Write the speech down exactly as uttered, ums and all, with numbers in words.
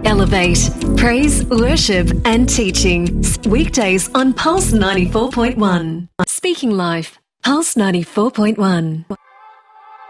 Elevate. Praise, worship and teaching. Weekdays on Pulse ninety-four point one. Speaking Life. Pulse ninety-four point one.